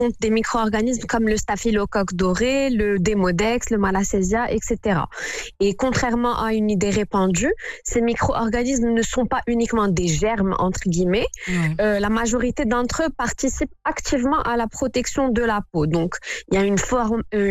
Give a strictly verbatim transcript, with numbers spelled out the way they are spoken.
compte des micro-organismes comme le staphylocoque doré, le démodex, le malassezia, et cetera. Et contrairement à une idée répandue, ces micro-organismes ne sont pas uniquement des germes, entre guillemets. Ouais. Euh, la majorité d'entre eux participent activement à la protection de la peau. Donc, il y a une forme, euh,